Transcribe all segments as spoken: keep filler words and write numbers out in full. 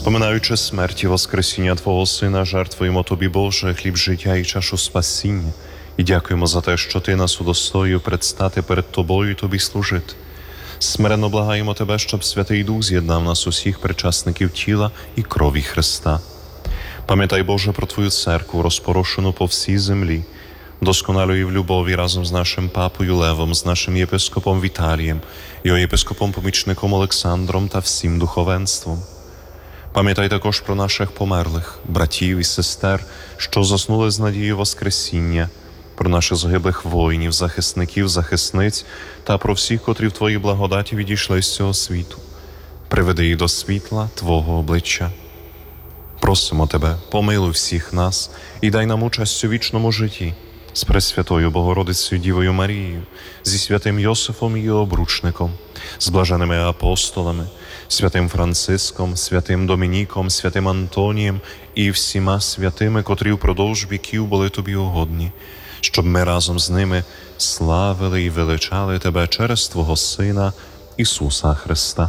Споминаючи смерть і воскресіння Твого Сина, жертвуємо Тобі, Боже, хліб життя і чашу спасіння, і дякуємо за те, що Ти нас удостоїв предстати перед Тобою і Тобі служити. Смиренно благаємо Тебе, щоб Святий Дух з'єднав нас усіх причасників тіла і крові Христа. Пам'ятай, Боже, про Твою церкву, розпорошену по всій землі, досконалюй в любові разом з нашим папою Левом, з нашим єпископом Віталієм, його єпископом-помічником Олександром та всім духовенством. Пам'ятай також про наших померлих, братів і сестер, що заснули з надією Воскресіння, про наших загиблих воїнів, захисників, захисниць та про всіх, котрі в Твоїй благодаті відійшли з цього світу. Приведи їх до світла Твого обличчя. Просимо Тебе, помилуй всіх нас і дай нам участь у вічному житті з Пресвятою Богородицею Дівою Марією, зі святим Йосифом і його обручником, з блаженими апостолами, святим Франциском, святим Домініком, святим Антонієм і всіма святими, котрі впродовж віків були Тобі угодні, щоб ми разом з ними славили і величали Тебе через Твого Сина Ісуса Христа.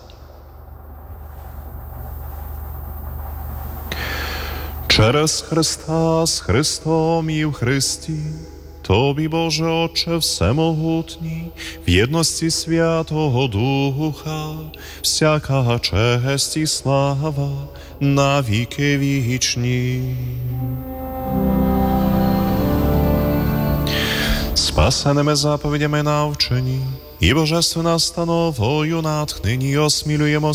Через Христа, з Христом і в Христі, Тобі, Боже Отче Всемогутній, в єдності Святого Духа, всяка честь і слава на віки вічні. Спасеними заповідями навчені і божественна настановою натхнені, осмілюємо